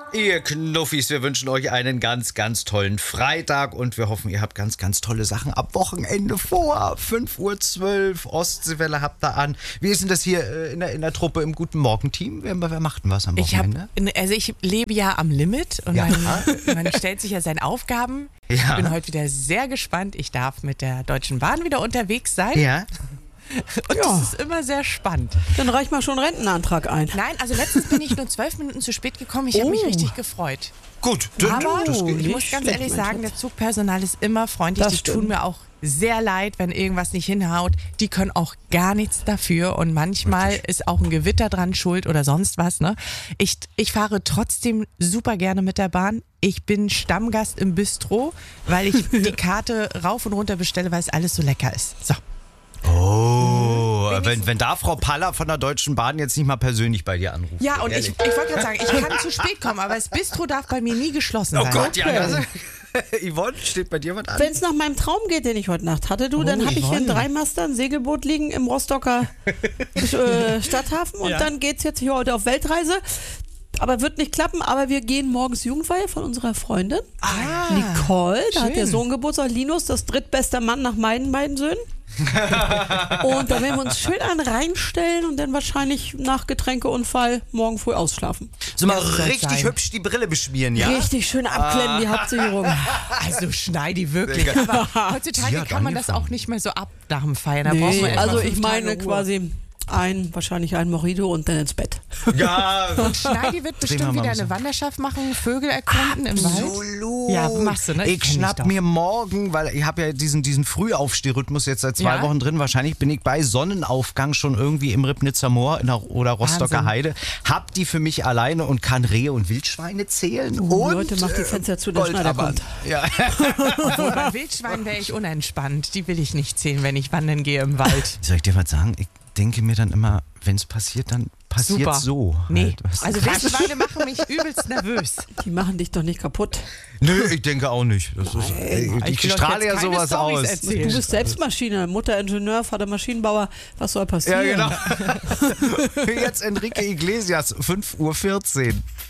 Ihr Knuffis, wir wünschen euch einen ganz, ganz tollen Freitag und wir hoffen, ihr habt ganz, ganz tolle Sachen ab Wochenende vor. 5:12 Uhr, Ostseewelle habt ihr an. Wie ist denn das hier in der Truppe im Guten Morgen-Team? Wer macht denn was am Wochenende? Ich lebe ja am Limit und man stellt sich ja seine Aufgaben. Ja. Ich bin heute wieder sehr gespannt. Ich darf mit der Deutschen Bahn wieder unterwegs sein. Ja. Und das ist immer sehr spannend. Dann reich mal schon einen Rentenantrag ein. Nein, also letztens bin ich nur 12 Minuten zu spät gekommen. Ich habe mich richtig gefreut. Gut, Aber das geht. ich muss ganz ehrlich sagen, der Zugpersonal ist immer freundlich. Das Die stimmt. tun mir auch sehr leid, wenn irgendwas nicht hinhaut. Die können auch gar nichts dafür und manchmal ist auch ein Gewitter dran schuld oder sonst was. Ne? Ich fahre trotzdem super gerne mit der Bahn. Ich bin Stammgast im Bistro, weil ich die Karte rauf und runter bestelle, weil es alles so lecker ist. So. Oh, wenn da Frau Paller von der Deutschen Bahn jetzt nicht mal persönlich bei dir anruft. Ja, und ich wollte gerade sagen, ich kann zu spät kommen, aber das Bistro darf bei mir nie geschlossen sein. Oh Gott, ja. Yvonne, steht bei dir was an? Wenn es nach meinem Traum geht, den ich heute Nacht hatte, dann habe ich hier ein Dreimaster, ein Segelboot liegen im Rostocker Stadthafen und dann geht's jetzt hier heute auf Weltreise. Aber wird nicht klappen, aber wir gehen morgens Jugendweihe von unserer Freundin Nicole. Da hat der Sohn Geburtstag, Linus, das drittbeste Mann nach meinen beiden Söhnen. Und da werden wir uns schön reinstellen und dann wahrscheinlich nach Getränkeunfall morgen früh ausschlafen. So mal Ja, soll richtig sein. hübsch die Brille beschmieren, ja? Richtig schön abklemmen, die Hauptsicherung. Also Schneidi wirklich. Aber heutzutage kann man das auch nicht mehr so ab nach dem Feiern. Da braucht man erst mal Also 5 ich meine Tage Ruhe. quasi wahrscheinlich ein Mojito und dann ins Bett. Ja. Und Schneidi wird bestimmt wir mal wieder ein bisschen. eine Wanderschaft machen, Vögel erkunden im Wald. Absolut. Ja, machst du, ne? Ich Kenn ich schnapp doch. mir morgen, weil ich habe ja diesen Frühaufstehrrhythmus jetzt seit 2 Ja? Wochen drin. Wahrscheinlich bin ich bei Sonnenaufgang schon irgendwie im Ribnitzer Moor oder Rostocker Wahnsinn. Heide. Hab die für mich alleine und kann Rehe und Wildschweine zählen. Und Leute, macht die Fenster zu, der Schneider Goldaband. kommt. Ja. Obwohl, bei Wildschweinen wäre ich unentspannt. Die will ich nicht zählen, wenn ich wandern gehe im Wald. Soll ich dir was sagen? Ich denke mir dann immer, wenn es passiert, dann passiert Super. so. Nee, Halt, weißt du? also Wildschweine machen mich übelst nervös. Die machen dich doch nicht kaputt. Nö, ich denke auch nicht. Das ist, Ich ich will euch strahle jetzt ja keine sowas Storys aus. erzählen. Du bist selbst Maschine, Mutter Ingenieur, Vater Maschinenbauer. Was soll Ja, passieren? genau. Jetzt Enrique Iglesias, 5:14 Uhr.